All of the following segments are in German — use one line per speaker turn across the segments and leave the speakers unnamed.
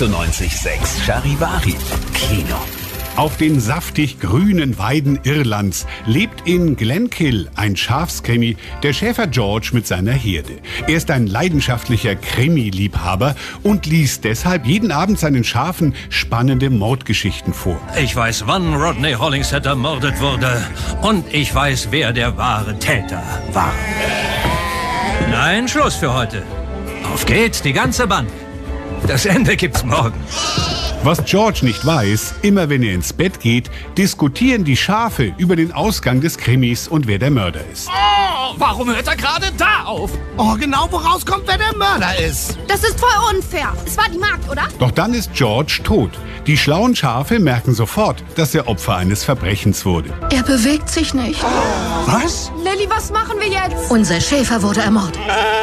98,6 Charivari Kino.
Auf den saftig grünen Weiden Irlands lebt in Glenkill ein Schafskrimi, der Schäfer George mit seiner Herde. Er ist ein leidenschaftlicher Krimi-Liebhaber und liest deshalb jeden Abend seinen Schafen spannende Mordgeschichten vor.
Ich weiß, wann Rodney Hollingshead ermordet wurde. Und ich weiß, wer der wahre Täter war. Nein, Schluss für heute. Auf geht's, die ganze Band. Das Ende gibt's morgen.
Was George nicht weiß, immer wenn er ins Bett geht, diskutieren die Schafe über den Ausgang des Krimis und wer der Mörder ist.
Oh, warum hört er gerade da auf? Oh, genau, woraus kommt, wer der Mörder ist.
Das ist voll unfair. Es war die Magd, oder?
Doch dann ist George tot. Die schlauen Schafe merken sofort, dass er Opfer eines Verbrechens wurde.
Er bewegt sich nicht.
Was?
Lilly, was machen wir jetzt?
Unser Schäfer wurde ermordet.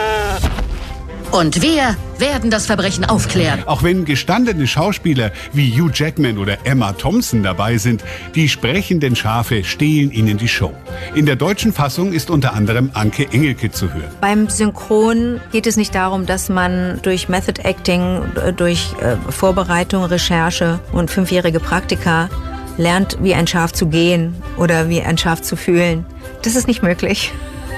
Und wir werden das Verbrechen aufklären.
Auch wenn gestandene Schauspieler wie Hugh Jackman oder Emma Thompson dabei sind, die sprechenden Schafe stehlen ihnen die Show. In der deutschen Fassung ist unter anderem Anke Engelke zu hören.
Beim Synchron geht es nicht darum, dass man durch Method Acting, durch Vorbereitung, Recherche und 5-jährige Praktika lernt, wie ein Schaf zu gehen oder wie ein Schaf zu fühlen. Das ist nicht möglich.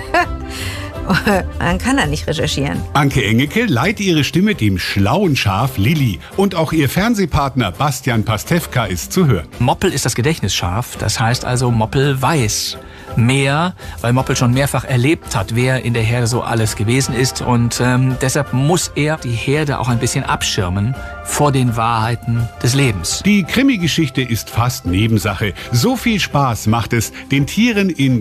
Man kann da nicht recherchieren.
Anke Engelke leiht ihre Stimme dem schlauen Schaf Lilly. Und auch ihr Fernsehpartner Bastian Pastewka ist zu hören.
Moppel ist das Gedächtnisschaf. Das heißt also, Moppel weiß mehr, weil Moppel schon mehrfach erlebt hat, wer in der Herde so alles gewesen ist. Und deshalb muss er die Herde auch ein bisschen abschirmen vor den Wahrheiten des Lebens.
Die Krimi-Geschichte ist fast Nebensache. So viel Spaß macht es, den Tieren in